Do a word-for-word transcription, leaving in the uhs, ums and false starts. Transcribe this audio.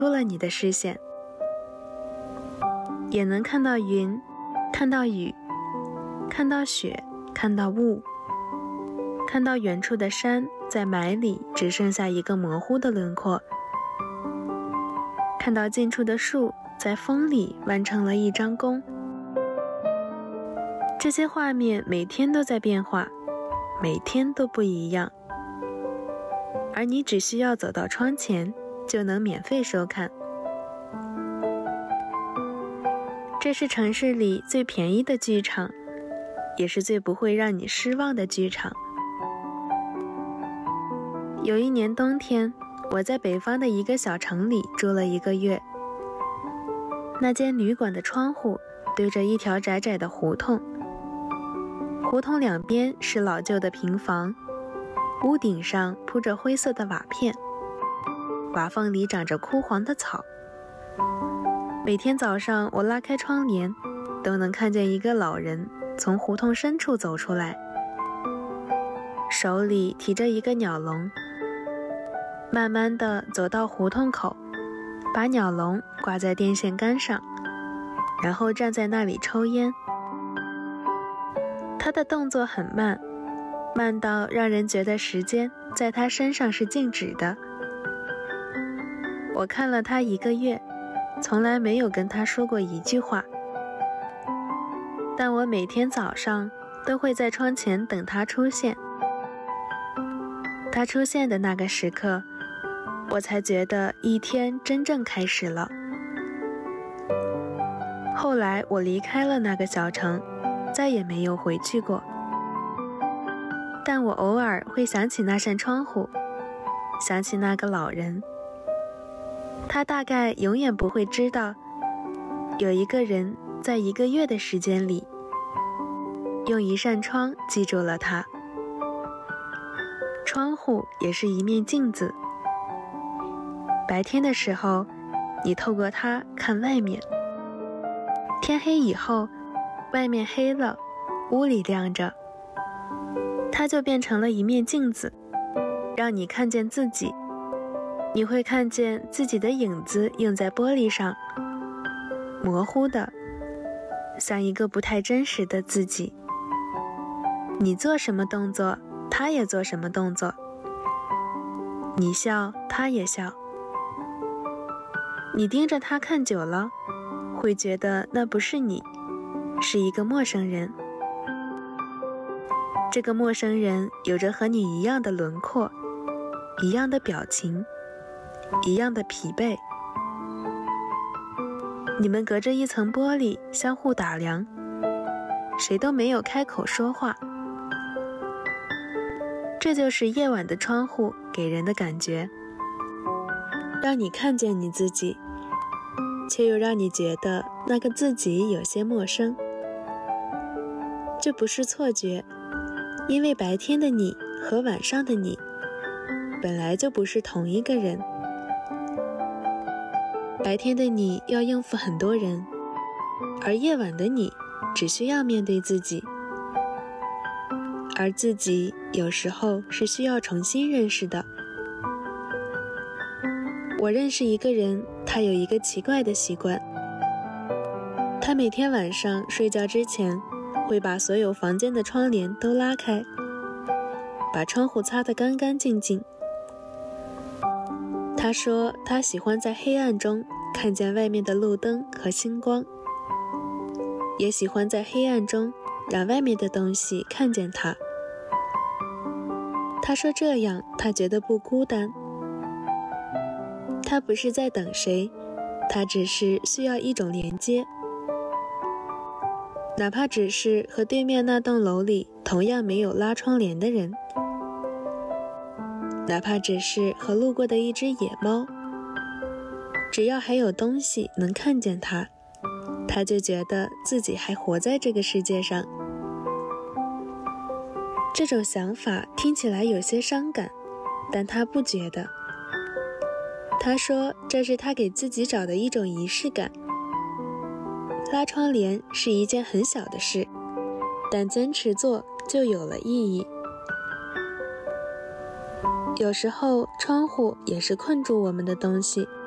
出了你的视线，也能看到云，看到雨，看到雪，看到雾，看到远处的山在霾里只剩下一个模糊的轮廓，看到近处的树在风里完成了一张弓。这些画面每天都在变化，每天都不一样，而你只需要走到窗前就能免费收看。这是城市里最便宜的剧场，也是最不会让你失望的剧场。有一年冬天，我在北方的一个小城里住了一个月。那间旅馆的窗户对着一条窄窄的胡同，胡同两边是老旧的平房，屋顶上铺着灰色的瓦片，瓦缝里长着枯黄的草。每天早上我拉开窗帘，都能看见一个老人从胡同深处走出来，手里提着一个鸟笼，慢慢地走到胡同口，把鸟笼挂在电线杆上，然后站在那里抽烟。他的动作很慢，慢到让人觉得时间在他身上是静止的。我看了他一个月，从来没有跟他说过一句话，但我每天早上都会在窗前等他出现。他出现的那个时刻，我才觉得一天真正开始了。后来我离开了那个小城，再也没有回去过。但我偶尔会想起那扇窗户，想起那个老人。他大概永远不会知道，有一个人在一个月的时间里，用一扇窗记住了他。窗户也是一面镜子，白天的时候，你透过它看外面。天黑以后，外面黑了，屋里亮着，它就变成了一面镜子，让你看见自己。你会看见自己的影子映在玻璃上，模糊的，像一个不太真实的自己。你做什么动作，他也做什么动作。你笑，他也笑。你盯着他看久了，会觉得那不是你，是一个陌生人。这个陌生人有着和你一样的轮廓，一样的表情，一样的疲惫。你们隔着一层玻璃相互打量，谁都没有开口说话。这就是夜晚的窗户给人的感觉，让你看见你自己，却又让你觉得那个自己有些陌生。这不是错觉，因为白天的你和晚上的你本来就不是同一个人。白天的你要应付很多人，而夜晚的你只需要面对自己。而自己有时候是需要重新认识的。我认识一个人，他有一个奇怪的习惯，他每天晚上睡觉之前会把所有房间的窗帘都拉开，把窗户擦得干干净净。他说他喜欢在黑暗中看见外面的路灯和星光，也喜欢在黑暗中让外面的东西看见他。他说这样他觉得不孤单。他不是在等谁，他只是需要一种连接，哪怕只是和对面那栋楼里同样没有拉窗帘的人，哪怕只是和路过的一只野猫，只要还有东西能看见他，他就觉得自己还活在这个世界上。这种想法听起来有些伤感，但他不觉得。他说这是他给自己找的一种仪式感。拉窗帘是一件很小的事，但坚持做就有了意义。有时候窗户也是困住我们的东西，